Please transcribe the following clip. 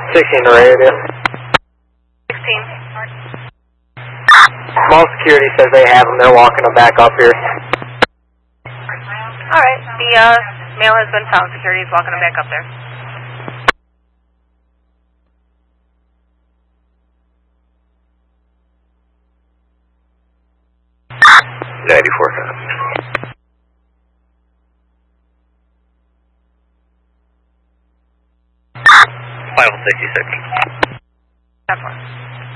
16 to radio. 16. Small security says they have them. They're walking them back up here. Alright, the male has been found. Security is walking him back up there. Final 66. 10-4.